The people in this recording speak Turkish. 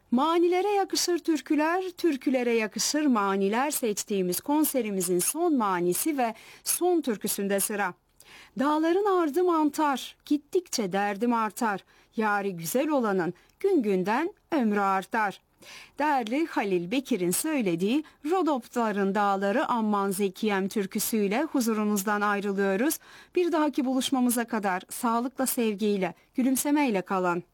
Manilere yakışır türküler, türkülere yakışır maniler seçtiğimiz konserimizin son manisi ve son türküsünde sıra. Dağların ardı mantar, gittikçe derdim artar. Yari güzel olanın gün günden ömrü artar. Değerli Halil Bekir'in söylediği Rodopların Dağları Amman Zekiyem türküsüyle huzurunuzdan ayrılıyoruz. Bir dahaki buluşmamıza kadar sağlıkla, sevgiyle, gülümsemeyle kalın.